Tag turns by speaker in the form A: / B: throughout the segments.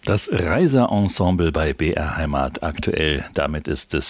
A: Das Reiserensemble bei BR Heimat aktuell. Damit ist es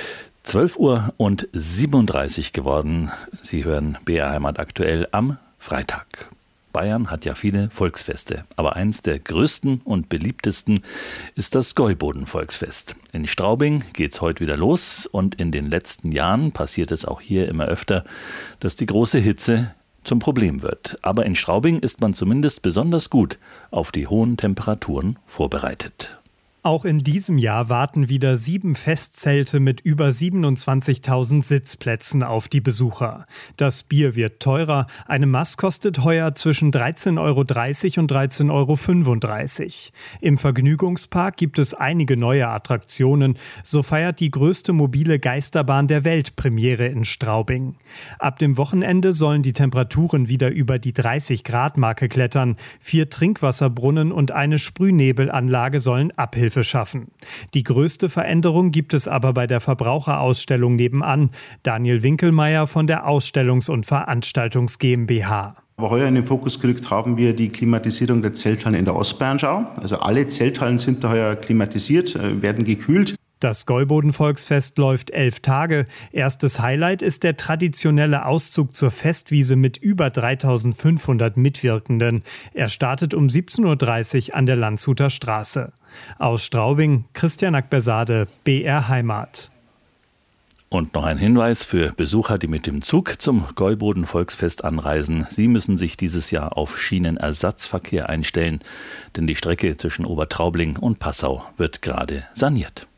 A: 12:37 Uhr geworden. Sie hören BR Heimat aktuell am Freitag. Bayern hat ja viele Volksfeste, aber eins der größten und beliebtesten ist das Gäuboden-Volksfest. In Straubing geht's heute wieder los und in den letzten Jahren passiert es auch hier immer öfter, dass die große Hitze zum Problem wird. Aber in Straubing ist man zumindest besonders gut auf die hohen Temperaturen vorbereitet.
B: Auch in diesem Jahr warten wieder 7 Festzelte mit über 27.000 Sitzplätzen auf die Besucher. Das Bier wird teurer. Eine Maß kostet heuer zwischen 13,30 € und 13,35 €. Im Vergnügungspark gibt es einige neue Attraktionen. So feiert die größte mobile Geisterbahn der Welt Premiere in Straubing. Ab dem Wochenende sollen die Temperaturen wieder über die 30-Grad-Marke klettern. 4 Trinkwasserbrunnen und eine Sprühnebelanlage sollen Abhilfe schaffen. Die größte Veränderung gibt es aber bei der Verbraucherausstellung nebenan. Daniel Winkelmeier von der Ausstellungs- und Veranstaltungs GmbH.
C: Aber heuer in den Fokus gerückt haben wir die Klimatisierung der Zelthallen in der Ostbayernschau. Also alle Zelthallen sind da heuer klimatisiert, werden gekühlt.
B: Das Gäuboden-Volksfest läuft 11 Tage. Erstes Highlight ist der traditionelle Auszug zur Festwiese mit über 3.500 Mitwirkenden. Er startet um 17:30 Uhr an der Landshuter Straße. Aus Straubing, Christian Ackbersade, BR Heimat.
A: Und noch ein Hinweis für Besucher, die mit dem Zug zum Gäuboden-Volksfest anreisen. Sie müssen sich dieses Jahr auf Schienenersatzverkehr einstellen, denn die Strecke zwischen Obertraubling und Passau wird gerade saniert.